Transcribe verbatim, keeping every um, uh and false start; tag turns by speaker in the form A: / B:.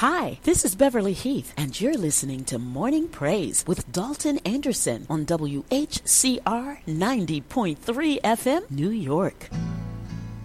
A: Hi, this is Beverly Heath, and you're listening to Morning Praise with Dalton Anderson on W H C R ninety point three F M, New York.